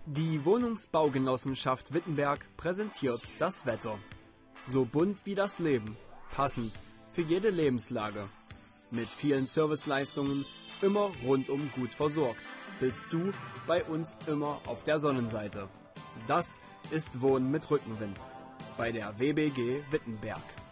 Die Wohnungsbaugenossenschaft Wittenberg präsentiert das Wetter. So bunt wie das Leben, passend für jede Lebenslage. Mit vielen Serviceleistungen, immer rundum gut versorgt. Bist du bei uns immer auf der Sonnenseite. Das ist Wohnen mit Rückenwind bei der WBG Wittenberg.